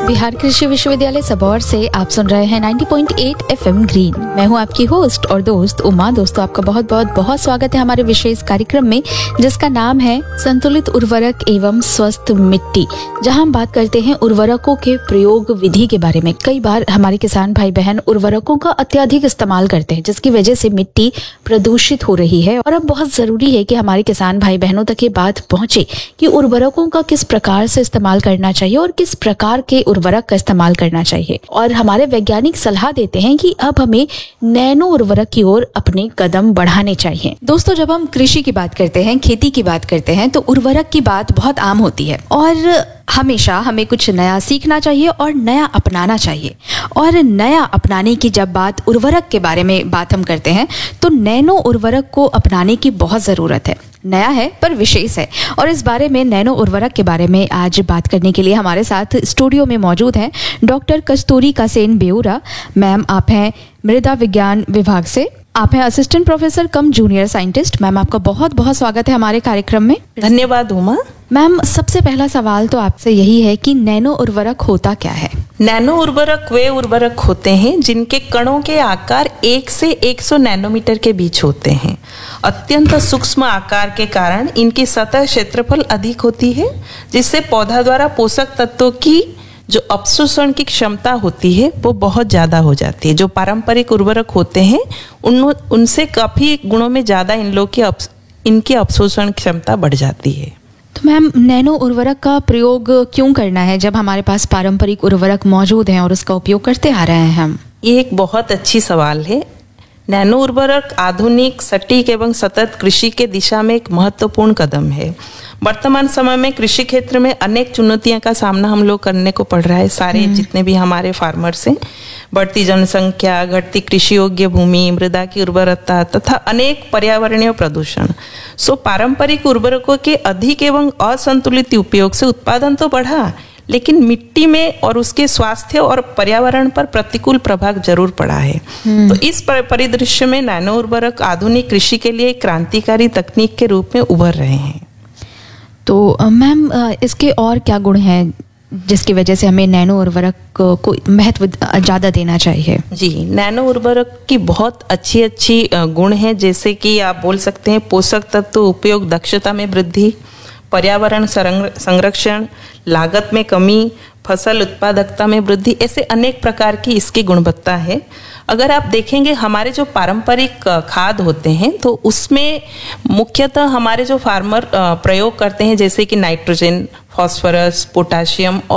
बिहार कृषि विश्वविद्यालय सबौर से आप सुन रहे हैं 90.8 FM ग्रीन। मैं हूं आपकी होस्ट और दोस्त उमा। दोस्तों, आपका बहुत स्वागत है हमारे विशेष कार्यक्रम में, जिसका नाम है संतुलित उर्वरक एवं स्वस्थ मिट्टी, जहां हम बात करते हैं उर्वरकों के प्रयोग विधि के बारे में। कई बार हमारे किसान भाई बहन उर्वरकों का अत्यधिक इस्तेमाल करते हैं, जिसकी वजह से मिट्टी प्रदूषित हो रही है। और अब बहुत जरूरी है कि हमारे किसान भाई बहनों तक ये बात पहुंचे कि उर्वरकों का किस प्रकार से इस्तेमाल करना चाहिए और किस प्रकार के उर्वरक का इस्तेमाल करना चाहिए। और हमारे वैज्ञानिक सलाह देते हैं कि अब हमें नैनो उर्वरक की ओर अपने कदम बढ़ाने चाहिए। दोस्तों, जब हम कृषि की बात करते हैं, खेती की बात करते हैं, तो उर्वरक की बात बहुत आम होती है और हमेशा हमें कुछ नया सीखना चाहिए और नया अपनाना चाहिए। और नया अपनाने की जब बात उर्वरक के बारे में बात हम करते हैं, तो नैनो उर्वरक को अपनाने की बहुत ज़रूरत है। नया है पर विशेष है। और इस बारे में, नैनो उर्वरक के बारे में आज बात करने के लिए हमारे साथ स्टूडियो में मौजूद हैं डॉक्टर कस्तूरी कासेन बेउरा। मैम, आप हैं मृदा विज्ञान विभाग से, आप हैं असिस्टेंट प्रोफेसर कम जूनियर साइंटिस्ट। मैम, आपका बहुत स्वागत है हमारे कार्यक्रम में। धन्यवाद उमा। मैम, सबसे पहला सवाल तो आपसे यही है कि नैनो उर्वरक होता क्या है? नैनो उर्वरक वे उर्वरक होते हैं जिनके कणों के आकार 1 से 100 नैनोमीटर के बीच होते हैं। अत्यंत सूक्ष्म आकार के कारण इनकी सतह क्षेत्रफल अधिक होती है, जिससे पौधा द्वारा पोषक तत्वों की जो अवशोषण की क्षमता होती है वो बहुत ज़्यादा हो जाती है। जो पारंपरिक उर्वरक होते हैं उनसे काफ़ी गुणों में ज़्यादा इनकी अवशोषण क्षमता बढ़ जाती है। तो मैम, नैनो उर्वरक का प्रयोग क्यों करना है जब हमारे पास पारंपरिक उर्वरक मौजूद हैं और उसका उपयोग करते आ रहे हैं हम? ये एक बहुत अच्छी सवाल है। नैनो उर्वरक आधुनिक, सटीक एवं सतत कृषि के दिशा में एक महत्वपूर्ण कदम है। वर्तमान समय में कृषि क्षेत्र में अनेक चुनौतियों का सामना हम लोग करने को पड़ रहा है। सारे जितने भी हमारे फार्मर्स हैं, बढ़ती जनसंख्या, घटती कृषि योग्य भूमि, मृदा की उर्वरता तथा अनेक पर्यावरणीय प्रदूषण। पारंपरिक उर्वरकों के अधिक एवं असंतुलित उपयोग से उत्पादन तो बढ़ा, लेकिन मिट्टी में और उसके स्वास्थ्य और पर्यावरण पर प्रतिकूल प्रभाव जरूर पड़ा है। तो इस परिदृश्य में नैनो उर्वरक आधुनिक कृषि के लिए क्रांतिकारी तकनीक के रूप में उभर रहे हैं। तो मैम, इसके और क्या गुण हैं जिसकी वजह से हमें नैनो उर्वरक को महत्व ज़्यादा देना चाहिए? जी, नैनो उर्वरक की बहुत अच्छी गुण हैं, जैसे कि आप बोल सकते हैं पोषक तत्व उपयोग दक्षता में वृद्धि, पर्यावरण संरक्षण, लागत में कमी, फसल उत्पादकता में वृद्धि। ऐसे अनेक प्रकार की इसकी गुणवत्ता है। अगर आप देखेंगे हमारे जो पारंपरिक खाद होते हैं, तो उसमें मुख्यतः हमारे जो फार्मर प्रयोग करते हैं, जैसे कि नाइट्रोजन, फास्फोरस, पोटाशियम